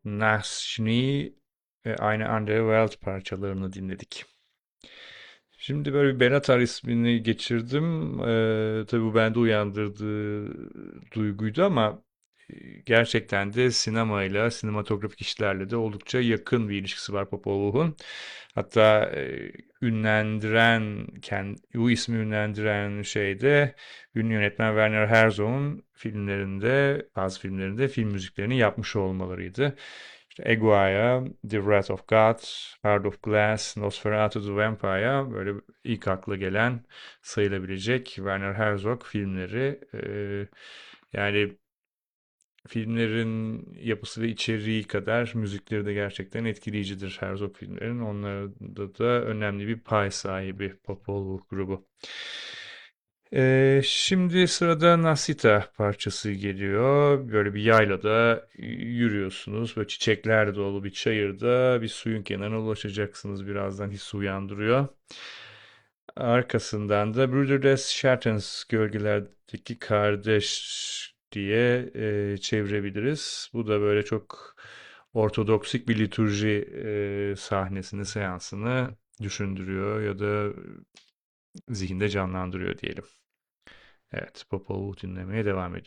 Nashni ve aynı Underworld parçalarını dinledik. Şimdi böyle bir Benatar ismini geçirdim. Tabii bu bende uyandırdığı duyguydu ama gerçekten de sinemayla, sinematografik işlerle de oldukça yakın bir ilişkisi var Popov'un. Hatta bu ismi ünlendiren şeyde ünlü yönetmen Werner Herzog'un bazı filmlerinde film müziklerini yapmış olmalarıydı. İşte Eguaya, The Wrath of God, Heart of Glass, Nosferatu the Vampire böyle ilk akla gelen sayılabilecek Werner Herzog filmleri. Yani filmlerin yapısı ve içeriği kadar müzikleri de gerçekten etkileyicidir Herzog filmlerin. Onlarda da önemli bir pay sahibi Popol grubu. Şimdi sırada Nasita parçası geliyor. Böyle bir yaylada yürüyorsunuz. Böyle çiçekler dolu bir çayırda bir suyun kenarına ulaşacaksınız. Birazdan hissi uyandırıyor. Arkasından da Brüder's Schattens gölgelerdeki kardeş diye çevirebiliriz. Bu da böyle çok ortodoksik bir liturji sahnesini, seansını düşündürüyor ya da zihinde canlandırıyor diyelim. Evet, Popov'u dinlemeye devam ediyoruz.